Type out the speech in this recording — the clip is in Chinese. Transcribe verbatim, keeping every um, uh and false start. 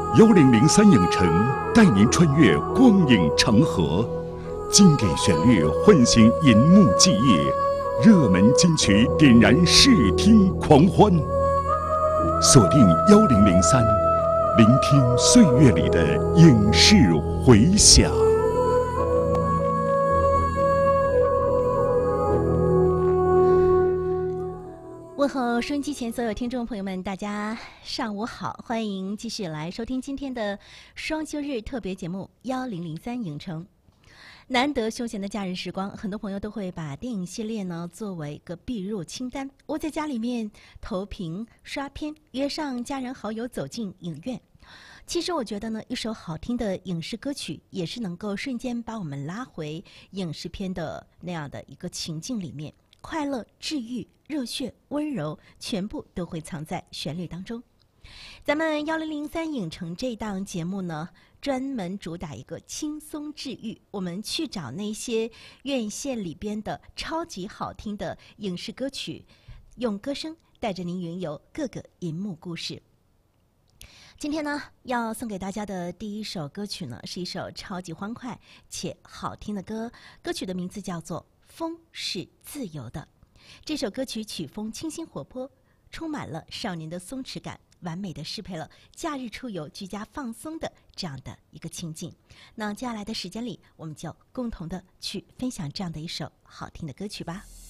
幺零零三影城带您穿越光影长河，经典旋律唤醒银幕记忆，热门金曲点燃视听狂欢。锁定幺零零三，聆听岁月里的影视回响。 问候收音机前所有听众朋友们，大家上午好，欢迎继续来收听今天的双休日特别节目幺零零三影城。难得休闲的假日时光，很多朋友都会把电影系列呢作为一个必入清单，窝在家里面投屏刷片，约上家人好友走进影院。其实我觉得呢，一首好听的影视歌曲也是能够瞬间把我们拉回影视片的那样的一个情境里面，快乐、治愈、热血、温柔，全部都会藏在旋律当中。咱们幺零零三影城这档节目呢，专门主打一个轻松治愈，我们去找那些院线里边的超级好听的影视歌曲，用歌声带着您云游各个银幕故事。今天呢，要送给大家的第一首歌曲呢，是一首超级欢快且好听的歌，歌曲的名字叫做《风是自由的》。这首歌曲曲风清新活泼，充满了少年的松弛感，完美的适配了假日出游居家放松的这样的一个情境。那接下来的时间里，我们就共同的去分享这样的一首好听的歌曲吧。